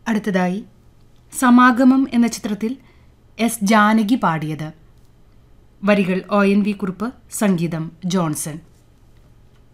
അടുത്തതായി സമാഗമം എന്ന ചിത്രത്തിൽ എസ് ജാനകി പാടിയത്. വരികൾ ONV കുറുപ്പ്, സംഗീതം ജോൺസൺ.